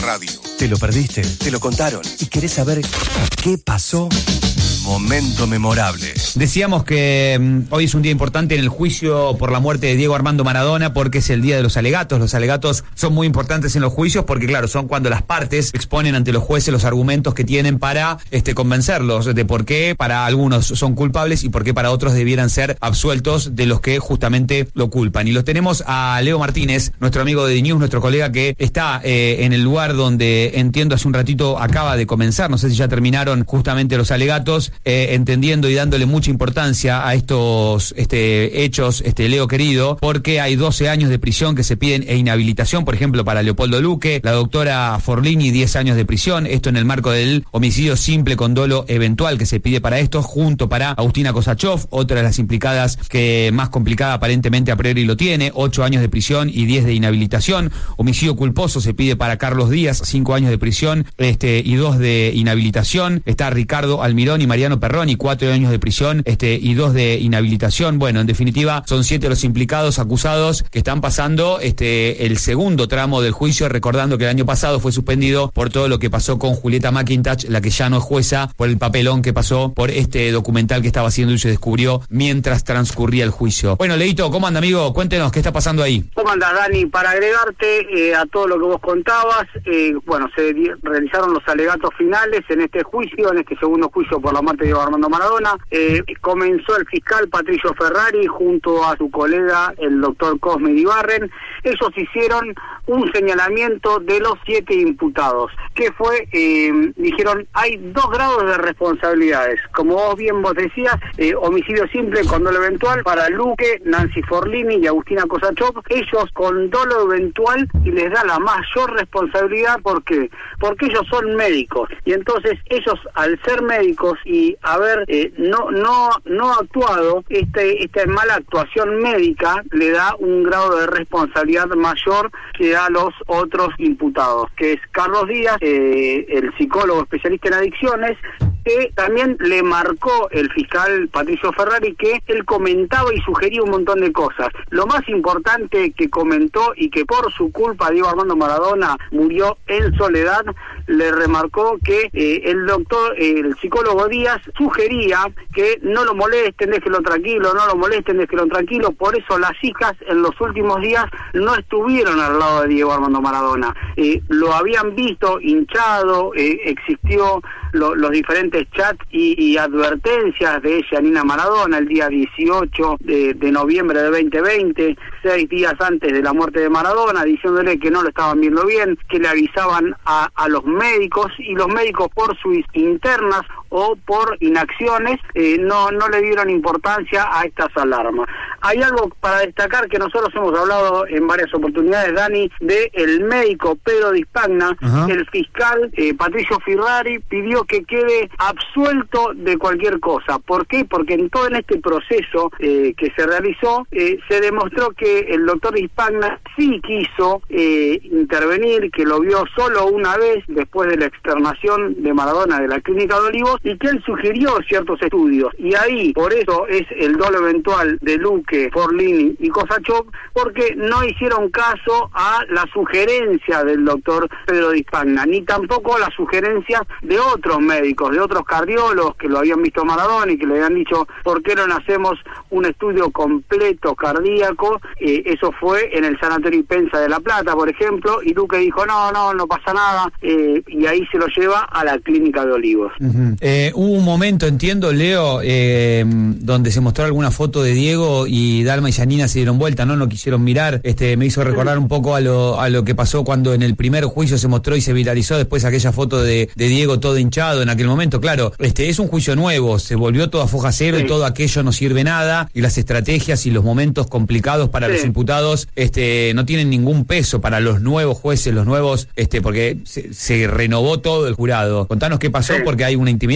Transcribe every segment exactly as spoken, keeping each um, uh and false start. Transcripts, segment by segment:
radio. ¿Te lo perdiste? ¿Te lo contaron? ¿Y querés saber qué pasó? Momento memorable. Decíamos que um, hoy es un día importante en el juicio por la muerte de Diego Armando Maradona, porque es el día de los alegatos. Los alegatos son muy importantes en los juicios porque, claro, son cuando las partes exponen ante los jueces los argumentos que tienen para este, convencerlos de por qué para algunos son culpables y por qué para otros debieran ser absueltos de los que justamente lo culpan. Y los tenemos a Leo Martínez, nuestro amigo de D-News, nuestro colega que está eh, en el lugar donde, entiendo, hace un ratito acaba de comenzar. No sé si ya terminaron justamente los alegatos. Eh, entendiendo y dándole mucha importancia a estos este, hechos, este Leo querido, porque hay doce años de prisión que se piden e inhabilitación, por ejemplo, para Leopoldo Luque, la doctora Forlini, diez años de prisión, esto en el marco del homicidio simple con dolo eventual que se pide para esto, junto para Agustina Kosachov, otra de las implicadas que más complicada aparentemente a priori lo tiene, ocho años de prisión y diez de inhabilitación. Homicidio culposo se pide para Carlos Díaz, cinco años de prisión este, y dos de inhabilitación. Está Ricardo Almirón y Mariano Perroni, cuatro años de prisión este, y dos de inhabilitación. Bueno, en definitiva, son siete los implicados, acusados, que están pasando este, el segundo tramo del juicio, recordando que el año pasado fue suspendido por todo lo que pasó con Julieta McIntosh, la que ya no es jueza, por el papelón que pasó por este documental que estaba haciendo y se descubrió mientras transcurría el juicio. Bueno, Leito, ¿cómo anda, amigo? Cuéntenos, ¿qué está pasando ahí? ¿Cómo andas, Dani? Para agregarte eh, a todo lo que vos contabas, eh, bueno, se di- realizaron los alegatos finales en este juicio, en este segundo juicio por la muerte de Diego Armando Maradona. Eh, comenzó el fiscal Patricio Ferrari junto a su colega el doctor Cosme Ibarren. Ellos hicieron un señalamiento de los siete imputados, que fue, eh, dijeron, hay dos grados de responsabilidades, como vos bien vos decías, eh, homicidio simple con dolo eventual para Luque, Nancy Forlini y Agustina Kosachov. Ellos con dolo eventual y les da la mayor responsabilidad. ¿Por qué? Porque ellos son médicos y entonces ellos, al ser médicos y haber eh, no no no actuado, este esta mala actuación médica le da un grado de responsabilidad mayor que a los otros imputados, que es Carlos Díaz, eh, el psicólogo especialista en adicciones, que también le marcó el fiscal Patricio Ferrari que él comentaba y sugería un montón de cosas. Lo más importante que comentó y que por su culpa Diego Armando Maradona murió en soledad, le remarcó que eh, el doctor, eh, el psicólogo Díaz sugería que no lo molesten, déjelo tranquilo, no lo molesten, déjelo tranquilo. Por eso las hijas en los últimos días no estuvieron al lado de Diego Armando Maradona. Eh, lo habían visto hinchado, eh, existió lo, los diferentes chats y, y advertencias de Giannina Maradona el día dieciocho de, de noviembre de veinte veinte, seis días antes de la muerte de Maradona, diciéndole que no lo estaban viendo bien, que le avisaban a, a los médicos, y los médicos por sus internas o por inacciones eh, no no le dieron importancia a estas alarmas. Hay algo para destacar que nosotros hemos hablado en varias oportunidades, Dani, de el médico Pedro Di Spagna. Ajá. El fiscal eh, Patricio Ferrari pidió que quede absuelto de cualquier cosa. ¿Por qué? Porque en todo en este proceso eh, que se realizó eh, se demostró que el doctor Di Spagna sí quiso eh, intervenir, que lo vio solo una vez después de la externación de Maradona de la Clínica de Olivos, y que él sugirió ciertos estudios, y ahí por eso es el dolo eventual de Luque, Forlini y Kosachov, porque no hicieron caso a la sugerencia del doctor Pedro Di Spagna, ni tampoco a las sugerencias de otros médicos, de otros cardiólogos que lo habían visto a Maradona y que le habían dicho, ¿por qué no hacemos un estudio completo cardíaco? Eh, eso fue en el Sanatorio Ipensa de La Plata, por ejemplo, y Luque dijo, no, no, no pasa nada, eh, y ahí se lo lleva a la Clínica de Olivos. Uh-huh. Eh, hubo un momento, entiendo, Leo, eh, donde se mostró alguna foto de Diego y Dalma y Giannina se dieron vuelta, ¿no? No quisieron mirar. Este, me hizo recordar un poco a lo a lo que pasó cuando en el primer juicio se mostró y se viralizó después aquella foto de, de Diego todo hinchado en aquel momento. Claro, este es un juicio nuevo, se volvió todo a foja cero, sí, y todo aquello no sirve nada, y las estrategias y los momentos complicados para sí. los imputados este no tienen ningún peso para los nuevos jueces, los nuevos, este porque se, se renovó todo el jurado. Contanos qué pasó, sí. porque hay una intimidad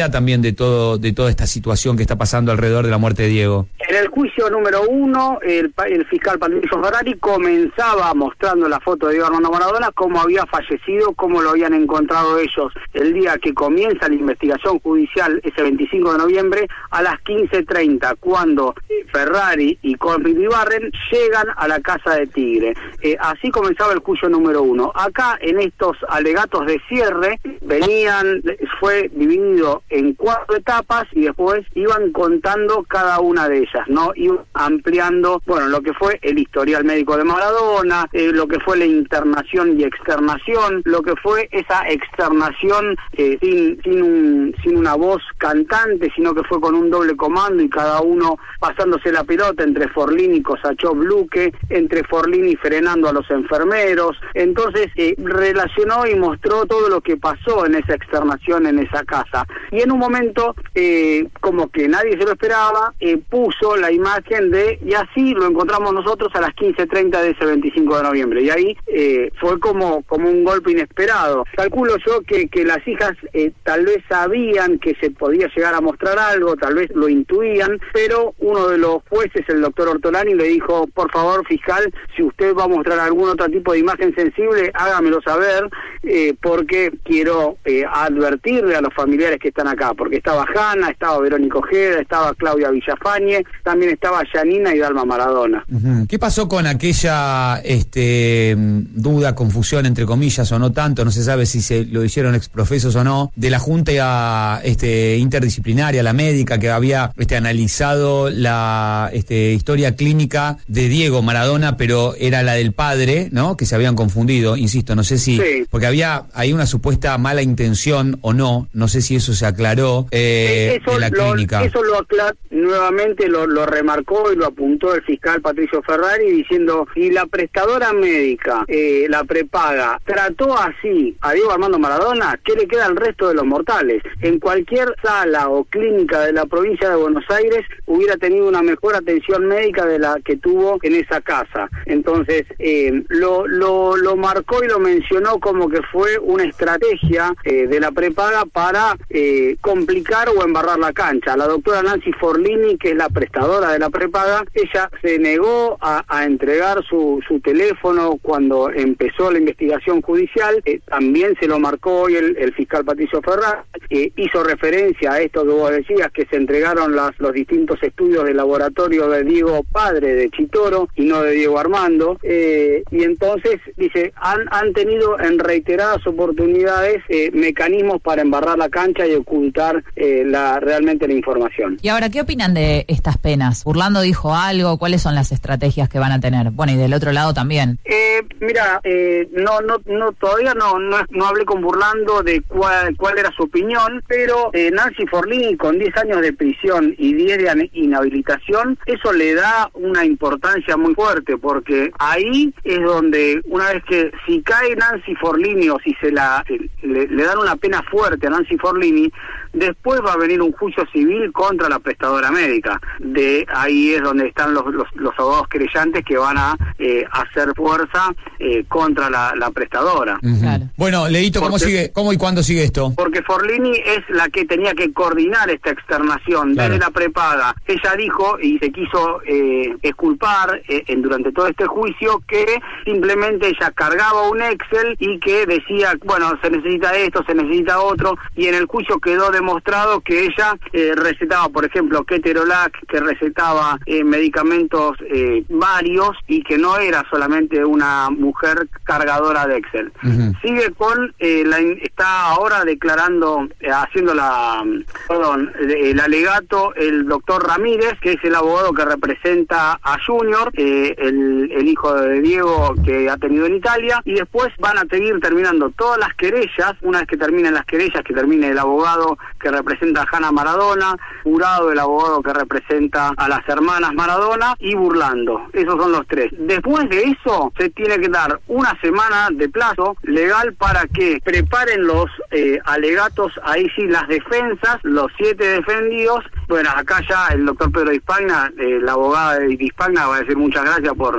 impunidad también de todo de toda esta situación que está pasando alrededor de la muerte de Diego. En el juicio número uno, el, el fiscal Patricio Ferrari comenzaba mostrando la foto de Diego Armando Maradona, cómo había fallecido, cómo lo habían encontrado ellos el día que comienza la investigación judicial, ese veinticinco de noviembre, a las quince treinta, cuando Ferrari y Colby Ibarren llegan a la casa de Tigre. Eh, así comenzaba el juicio número uno. Acá, en estos alegatos de cierre, venían, fue dividido en cuatro etapas y después iban contando cada una de ellas, ¿no? Iban ampliando, bueno, lo que fue el historial médico de Maradona, eh, lo que fue la internación y externación, lo que fue esa externación eh, sin, sin, un, sin una voz cantante, sino que fue con un doble comando y cada uno pasándose la pelota entre Forlini y Kosachov Luque, entre Forlini frenando a los enfermeros. Entonces eh, relacionó y mostró todo lo que pasó en esa externación en esa casa. Y en un momento, eh, como que nadie se lo esperaba, eh, puso la imagen de, y así lo encontramos nosotros a las quince treinta de ese veinticinco de noviembre. Y ahí eh, fue como, como un golpe inesperado. Calculo yo que, que las hijas eh, tal vez sabían que se podía llegar a mostrar algo, tal vez lo intuían, pero uno de los jueces, el doctor Ortolani, le dijo, por favor, fiscal, si usted va a mostrar algún otro tipo de imagen sensible, hágamelo saber, eh, porque quiero eh, advertirle a los familiares que están acá, porque estaba Hanna, estaba Verónica Ojeda, estaba Claudia Villafañe, también estaba Yanina y Dalma Maradona. Uh-huh. ¿Qué pasó con aquella este, duda, confusión, entre comillas, o no tanto, no se sabe si se lo hicieron exprofesos o no, de la Junta este, Interdisciplinaria, la médica, que había este, analizado la este, historia clínica de Diego Maradona, pero era la del padre, ¿no? Que se habían confundido, insisto, no sé si... Sí. Porque había ahí una supuesta mala intención o no, no sé si eso se aclaró eh, eso, de la lo, clínica. Eso lo aclaró, nuevamente lo, lo remarcó y lo apuntó el fiscal Patricio Ferrari, diciendo, si la prestadora médica, eh, la prepaga, trató así a Diego Armando Maradona, ¿qué le queda al resto de los mortales? En cualquier sala o clínica de la provincia de Buenos Aires hubiera tenido una mejor atención médica de la que tuvo en esa casa. Entonces, eh, lo, lo, lo marcó y lo mencionó como que fue una estrategia eh, de la prepaga para eh, complicar o embarrar la cancha. La doctora Nancy Forlini, que es la prestadora de la prepaga, ella se negó a, a entregar su, su teléfono cuando empezó la investigación judicial. Eh, también se lo marcó hoy el, el fiscal Patricio Ferrari, eh, hizo referencia a esto que vos decías, que se entregaron las, los distintos estudios de laboratorio de Diego padre de Chitoro y no de Diego Armando, eh, y entonces dice, han, han tenido en reiteradas oportunidades eh, mecanismos para embarrar la cancha y ocultar eh, la realmente la información. Y ahora, ¿qué opinan de estas penas? ¿Burlando dijo algo? ¿Cuáles son las estrategias que van a tener? Bueno, y del otro lado también. Eh, mira, eh, no, no, no, todavía no, no, no hablé con Burlando de cuál, cuál era su opinión, pero eh, Nancy Forlini con diez años de prisión y diez de inhabilitación, eso le da una importancia muy fuerte, porque ahí es donde, una vez que si cae Nancy Forlini o si se la se, le, le dan una pena fuerte a Nancy Forlini, después va a venir un juicio civil contra la prestadora médica. De ahí es donde están los, los, los abogados querellantes que van a eh, hacer fuerza eh, contra la, la prestadora. Uh-huh. Claro. Bueno, Leito, ¿cómo porque, sigue, cómo y cuándo sigue esto? Porque Forlini es la que tenía que coordinar esta externación, claro, desde la prepaga. Ella dijo y se quiso eh, exculpar eh, en, durante todo este juicio que simplemente ella cargaba un Excel y que decía, bueno, se necesita esto, se necesita otro, y en el juicio quedó demostrado que ella eh, recetaba, por ejemplo, keterolac, que recetaba eh, medicamentos eh, varios y que no era solamente una mujer cargadora de Excel. Uh-huh. Sigue con, eh, la, está ahora declarando, eh, haciendo la, perdón, el alegato el doctor Ramírez, que es el abogado que representa a Junior, eh, el, el hijo de Diego que ha tenido en Italia, y después van a seguir terminando todas las querellas. Una vez que terminen las querellas, que termine el abogado que representa a Hanna Maradona, Jurado, el abogado que representa a las hermanas Maradona, y Burlando. Esos son los tres. Después de eso, se tiene que dar una semana de plazo legal para que preparen los eh, alegatos, ahí sí, las defensas, los siete defendidos. Bueno, acá ya el doctor Pedro Dispagna, eh, la abogada de Dispagna, va a decir muchas gracias por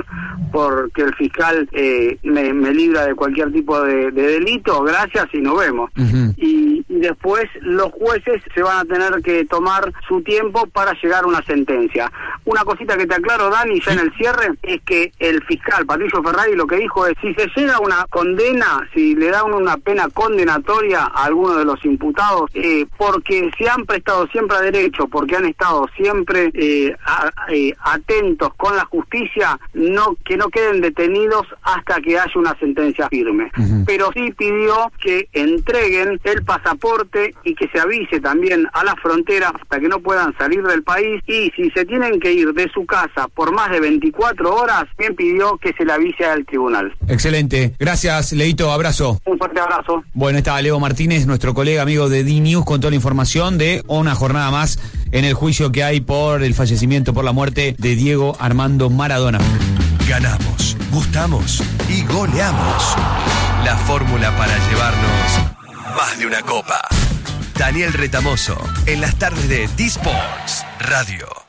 porque el fiscal eh, me, me libra de cualquier tipo de, de delito, gracias y nos vemos. Uh-huh. y, y después los jueces se van a tener que tomar su tiempo para llegar a una sentencia. Una cosita que te aclaro, Dani, ya en el cierre, es que el fiscal Patricio Ferrari lo que dijo es, si se llega a una condena, si le dan una pena condenatoria a alguno de los imputados, eh, porque se han prestado siempre a derecho, porque han estado siempre eh, a, eh, atentos con la justicia, no que no queden detenidos hasta que haya una sentencia firme. Uh-huh. Pero sí pidió que entreguen el pasaporte y que se avise también a la frontera hasta que no puedan salir del país, y si se tienen que ir de su casa por más de veinticuatro horas, bien pidió que se le avise al tribunal. Excelente. Gracias, Leito. Abrazo. Un fuerte abrazo. Bueno, estaba Leo Martínez, nuestro colega amigo de D-News, con toda la información de una jornada más en el juicio que hay por el fallecimiento, por la muerte de Diego Armando Maradona. Ganamos, gustamos y goleamos. La fórmula para llevarnos más de una copa. Daniel Retamoso, en las tardes de D-Sports Radio.